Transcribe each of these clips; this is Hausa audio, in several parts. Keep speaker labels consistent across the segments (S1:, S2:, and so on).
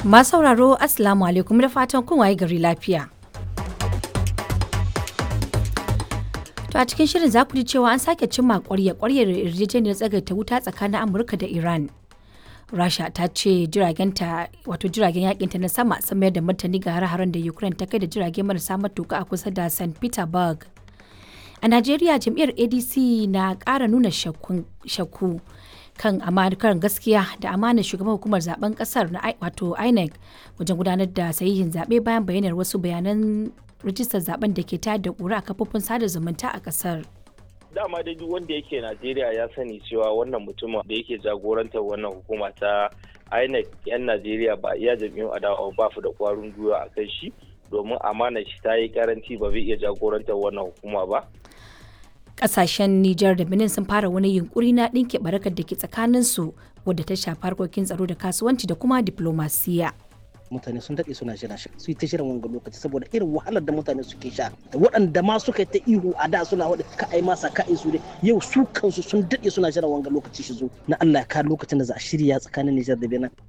S1: Masu sauraro Assalamu alaikum da fatan kun waye gari lafiya. To a cikin shirin za ku ji cewa an sake cimma ƙwarya-ƙwaryar yarjejeniyar tsagaita wuta tsakanin Amurka da Iran. Rasha ta ce jiragen yakinta na sama sun mayar da martani ga hare-haren da Ukraine ta kai da jirage marasa matuka a kusa da St. Petersburg. A Najeriya jam'iyyar ADC na ƙara nuna shakku kan amakar gaskiya da amanar shugaban hukumar zaben kasar na wato INEC wajen gudanar da sahihin zaɓe bayan bayyanar wasu bayanan rijistar zaben da ke tayar da ƙura a kafofin sada zumunta a kasar.
S2: Dama dai duk wanda yake Najeriya ya sani cewa wannan mutumin da yake jagorantar wannan hukuma ta INEC 'yan Najeriya ba iya jam'iyyun adawa ba su da ƙwarin gwiwa a kan shi domin amanar shi ta yi karanci ba zai iya jagorantar wannan hukuma ba.
S1: Kasashen Nijar da Benin sun fara wani yunkuri na ɗinke barakar da ke tsakaninsu wadda ta shafi harkokin tsaro da kasuwanci da kuma diplomasiya.
S3: Mutane sun daɗe suna jira shi su yi ta shirin wanga lokaci saboda irin wahalar da mutane suke sha da waɗanda ma suka ta ihu a da suna waɗa ka ai masa ka su dai yau su kansu sun daɗe suna jiran wanga lokaci shi zo na Allah ya ka lokacin da za a shirya tsakanin Nijar da Benin.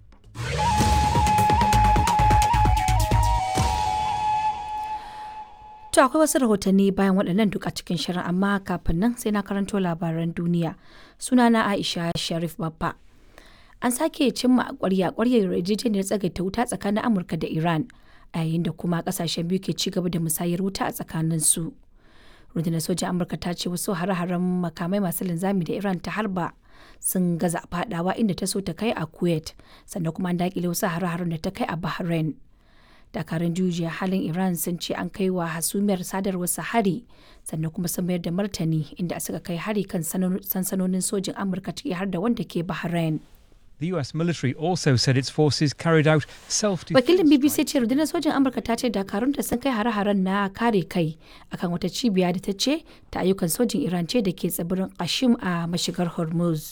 S1: To akwai wasu rahotanni bayan waɗannan duk a cikin shirin amma kafin nan sai na karanto labaran duniya. Sunana Aisha Sharif Babba. An sake cimma ƙwarya-ƙwaryar yarjejeniyar tsagaita wuta tsakanin Amurka da Iran a yayin da kuma ƙasashen biyu ke ci gaba da musayar wuta a tsakanin su. Rundunar sojan Amurka ta ce wasu hare-haren makamai masu linzami da Iran ta harba sun gaza fadawa inda ta so ta kai a Kuwait sannan kuma an daƙile wasu hare-haren da ta kai a Bahrain. Dakarun jujiya halin Iran sun ce an kai wa hasumiyar sadarwar hari sannan kuma sun mayar da martani inda suka kai hari kan sansanonin sojin Amurka ciki har da wanda ke Bahrain.
S4: The US military also said its forces carried out self-defense.
S1: Wakilin BBC ce rundunar sojin Amurka ta ce dakarunta sun kai hare-haren na kare kai akan wata cibiya da ta ce ta ayyukan sojin Iran ce da ke tsibirin Qashim a mashigar Hormuz.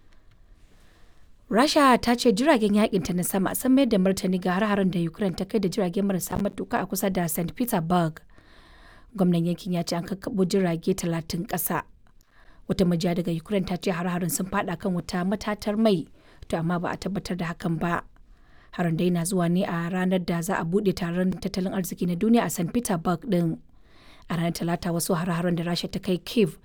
S1: Rasha ta ce jiragen yakinta na sama sun mayar da martani ga hare-haren da Ukraine ta kai da jiragen marasa matuka a kusa da St. Petersburg. Gwamnan yankin ya ce an kakkaɓo jirage 30 ƙasa. Wata majiya daga Ukraine ta ce hare-haren sun fada kan wata matatar mai, to amma ba a tabbatar da hakan ba. Harin dai na zuwa ne a ranar da za a buɗe taron tattalin arziki na duniya a St. Petersburg din. A ranar Talata wasu hare-haren da Rasha ta kai Kyiv